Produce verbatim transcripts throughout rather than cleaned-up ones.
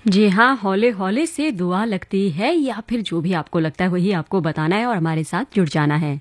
जी हाँ, हौले-हौले से दुआ लगती है या फिर जो भी आपको लगता है वही आपको बताना है और हमारे साथ जुड़ जाना है।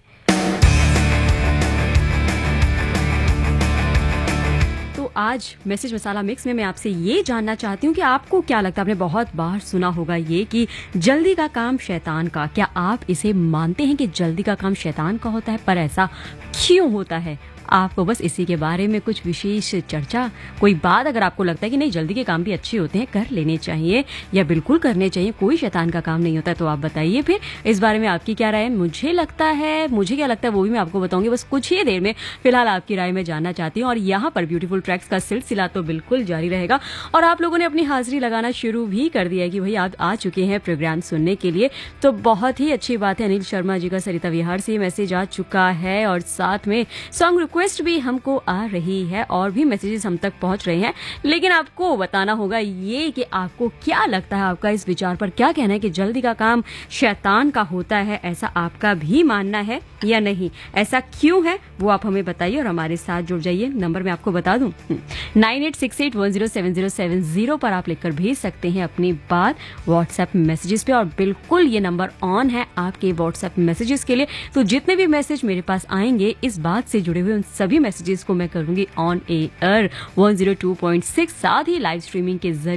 तो आज मैसेज मसाला मिक्स में मैं आपसे ये जानना चाहती हूँ कि आपको क्या लगता है, आपने बहुत बार सुना होगा ये कि जल्दी का काम शैतान का। क्या आप इसे मानते हैं कि जल्दी का काम शैतान का होता है? पर ऐसा क्यों होता है? आपको बस इसी के बारे में कुछ विशेष चर्चा, कोई बात अगर आपको लगता है कि नहीं जल्दी के काम भी अच्छे होते हैं, कर लेने चाहिए या बिल्कुल करने चाहिए, कोई शैतान का काम नहीं होता है, तो आप बताइए फिर इस बारे में आपकी क्या राय है। मुझे लगता है मुझे क्या लगता है वो भी मैं आपको बताऊंगी बस कुछ ही देर में। फिलहाल आपकी राय मैं जानना चाहती हूँ और यहाँ पर ब्यूटीफुल ट्रैक्स का सिलसिला तो बिल्कुल जारी रहेगा और आप लोगों ने अपनी हाजिरी लगाना शुरू भी कर दिया है कि भाई आप आ चुके हैं प्रोग्राम सुनने के लिए, तो बहुत ही अच्छी बात है। अनिल शर्मा जी का सरिता विहार से मैसेज आ चुका है और साथ में सॉन्ग रिक्वेस्ट भी हमको आ रही है और भी मैसेजेस हम तक पहुंच रहे हैं, लेकिन आपको बताना होगा ये कि आपको क्या लगता है, आपका इस विचार पर क्या कहना है कि जल्दी का काम शैतान का होता है, ऐसा आपका भी मानना है या नहीं, ऐसा क्यों है वो आप हमें बताइए और हमारे साथ जुड़ जाइए। नंबर मैं आपको बता दूं nine eight six eight one zero seven zero seven zero पर आप लिखकर भेज सकते हैं अपनी बात व्हाट्सएप मैसेजेस पे और बिल्कुल ये नंबर ऑन है आपके व्हाट्सएप मैसेजेस के लिए। तो जितने भी मैसेज मेरे पास आएंगे इस बात से जुड़े हुए उन सभी मैसेजेस को मैं करूंगी on air one zero two point six, साथ ही लाइव स्ट्रीमिंग के जरिए